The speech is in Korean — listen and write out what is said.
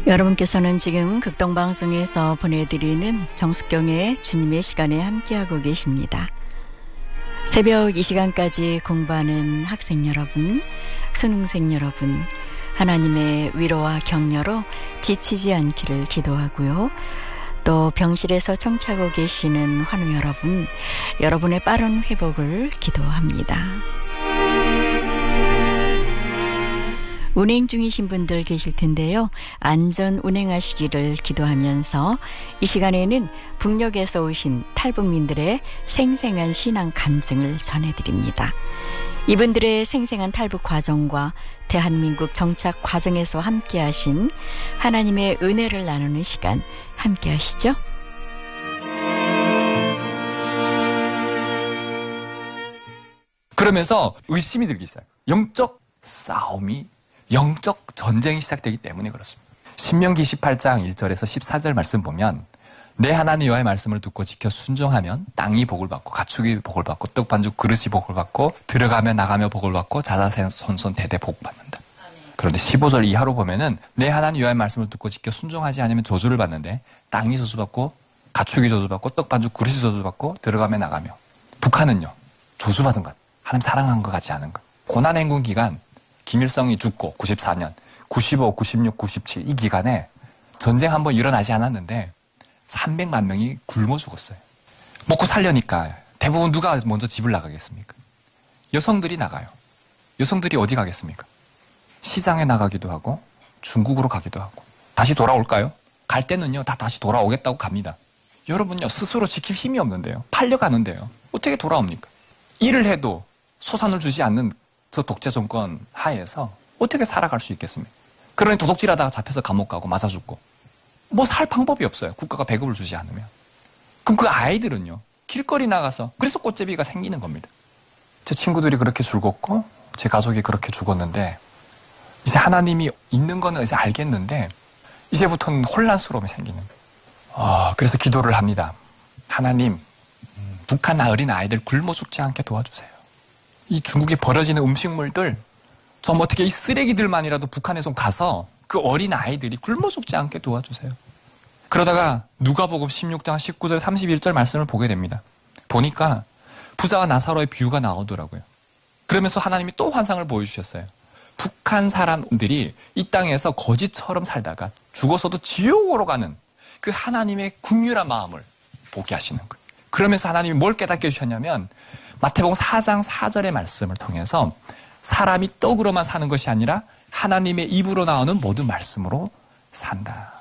여러분께서는 지금 극동방송에서 보내드리는 정숙경의 주님의 시간에 함께하고 계십니다. 새벽 이 시간까지 공부하는 학생 여러분, 수능생 여러분, 하나님의 위로와 격려로 지치지 않기를 기도하고요. 또 병실에서 청취하고 계시는 환우 여러분, 여러분의 빠른 회복을 기도합니다. 운행 중이신 분들 계실 텐데요. 안전 운행하시기를 기도하면서 이 시간에는 북녘에서 오신 탈북민들의 생생한 신앙 간증을 전해드립니다. 이분들의 생생한 탈북 과정과 대한민국 정착 과정에서 함께하신 하나님의 은혜를 나누는 시간 함께하시죠. 그러면서 의심이 들기 시작해요. 영적 싸움이, 영적 전쟁이 시작되기 때문에 그렇습니다. 신명기 18장 1절에서 14절 말씀 보면 내 하나님 여호와의 말씀을 듣고 지켜 순종하면 땅이 복을 받고 가축이 복을 받고 떡반죽 그릇이 복을 받고 들어가며 나가며 복을 받고 자자손손 대대 복 받는다. 그런데 15절 이하로 보면은 내 하나님 여호와의 말씀을 듣고 지켜 순종하지 않으면 저주를 받는데 땅이 저주받고 가축이 저주받고 떡반죽 그릇이 저주받고 들어가며 나가며. 북한은요 저주받은 것, 하나님 사랑한 것 같지 않은 것. 고난행군 기간 김일성이 죽고 94년, 95, 96, 97 이 기간에 전쟁 한번 일어나지 않았는데 300만 명이 굶어 죽었어요. 먹고 살려니까 대부분 누가 먼저 집을 나가겠습니까? 여성들이 나가요. 여성들이 어디 가겠습니까? 시장에 나가기도 하고 중국으로 가기도 하고. 다시 돌아올까요? 갈 때는요 다 다시 돌아오겠다고 갑니다. 여러분요 스스로 지킬 힘이 없는데요. 팔려가는데요. 어떻게 돌아옵니까? 일을 해도 소산을 주지 않는 저 독재 정권 하에서 어떻게 살아갈 수 있겠습니까? 그러니 도둑질하다가 잡혀서 감옥 가고 맞아 죽고 뭐 살 방법이 없어요. 국가가 배급을 주지 않으면. 그럼 그 아이들은요 길거리 나가서 그래서 꽃제비가 생기는 겁니다. 제 친구들이 그렇게 죽었고 제 가족이 그렇게 죽었는데 이제 하나님이 있는 거는 이제 알겠는데 이제부터는 혼란스러움이 생기는 거예요. 그래서 기도를 합니다. 하나님, 북한 어린 아이들 굶어 죽지 않게 도와주세요. 이 중국에 벌어지는 음식물들 좀 어떻게 이 쓰레기들만이라도 북한에 좀 가서 그 어린 아이들이 굶어 죽지 않게 도와주세요. 그러다가 누가복음 16장 19절 31절 말씀을 보게 됩니다. 보니까 부자와 나사로의 비유가 나오더라고요. 그러면서 하나님이 또 환상을 보여주셨어요. 북한 사람들이 이 땅에서 거지처럼 살다가 죽어서도 지옥으로 가는 그 하나님의 긍휼한 마음을 보게 하시는 거예요. 그러면서 하나님이 뭘 깨닫게 해주셨냐면 마태복음 4장 4절의 말씀을 통해서 사람이 떡으로만 사는 것이 아니라 하나님의 입으로 나오는 모든 말씀으로 산다.